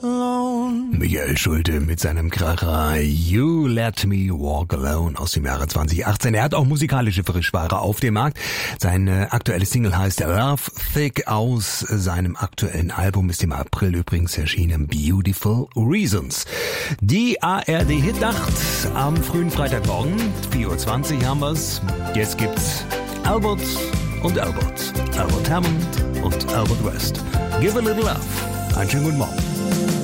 Michael Schulte mit seinem Kracher You Let Me Walk Alone aus dem Jahre 2018. Er hat auch musikalische Frischware auf dem Markt. Seine aktuelle Single heißt Love Thick. Aus seinem aktuellen Album ist im April übrigens erschienen Beautiful Reasons. Die ARD Hitnacht am frühen Freitagmorgen, 4:20 Uhr haben wir's. Jetzt gibt's Albert und Albert. Albert Hammond und Albert West. Give a little love. Einen schönen guten Morgen.